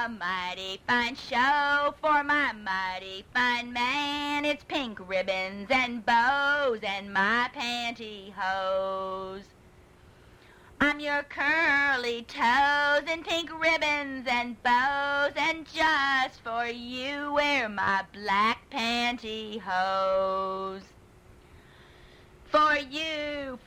a mighty fine show for my mighty fine man. It's pink ribbons and bows and my pantyhose. I'm your curly toes and pink ribbons and bows, and just for you wear my black pantyhose. For you.